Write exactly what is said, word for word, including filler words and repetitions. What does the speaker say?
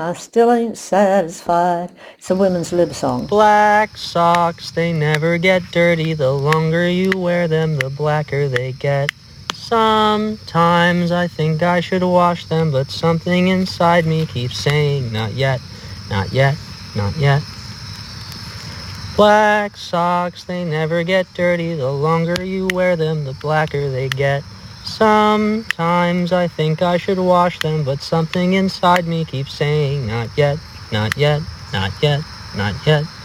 I still ain't satisfied. It's a women's lib song. Black socks, they never get dirty. The longer you wear them, the blacker they get. Sometimes I think I should wash them, but something inside me keeps saying, not yet, not yet, not yet. Black socks, they never get dirty. The longer you wear them, the blacker they get. Sometimes I think I should wash them, but something inside me keeps saying, not yet, not yet, not yet, not yet.